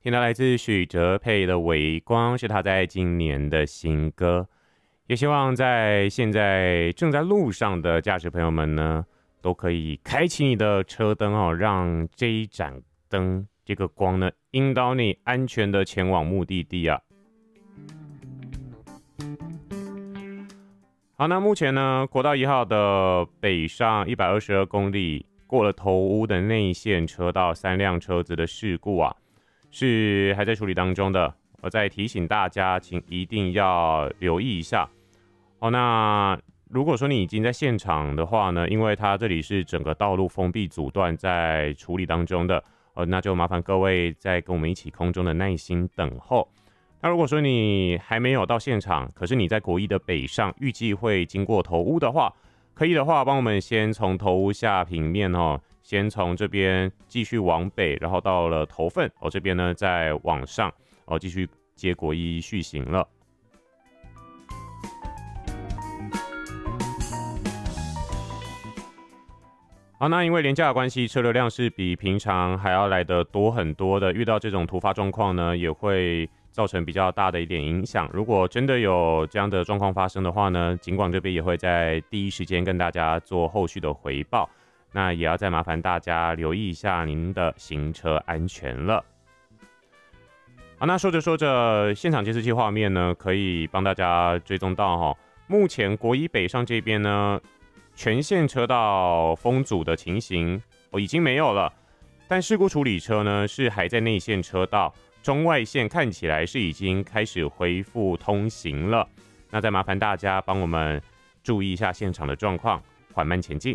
听到来自许哲佩的《微光》是他在今年的新歌，也希望在现在正在路上的驾驶朋友们呢，都可以开启你的车灯哦，让这一盏灯、这个光呢，引导你安全的前往目的地啊。好，那目前呢，国道1号的北上122公里，过了头屋的内线车道，3辆车子的事故啊。是还在处理当中的，我再提醒大家，请一定要留意一下。哦，那如果说你已经在现场的话呢，因为它这里是整个道路封闭阻断在处理当中的，那就麻烦各位再跟我们一起空中的耐心等候。那如果说你还没有到现场，可是你在国一的北上，预计会经过头屋的话，可以的话，帮我们先从头屋下平面先从这边继续往北，然后到了头份这边呢再往上继续接国一续行了。好，那因为连假的关系，车流量是比平常还要来得多很多的，遇到这种突发状况呢，也会造成比较大的一点影响。如果真的有这样的状况发生的话呢，警广这边也会在第一时间跟大家做后续的回报。那也要再麻烦大家留意一下您的行车安全了。好，那说着说着，现场监视器画面呢，可以帮大家追踪到目前国一北上这边呢，全线车道封阻的情形已经没有了，但事故处理车呢是还在内线车道，中外线看起来是已经开始恢复通行了。那再麻烦大家帮我们注意一下现场的状况，缓慢前进。